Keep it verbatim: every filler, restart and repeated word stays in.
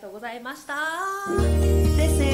とうございました。 ですね。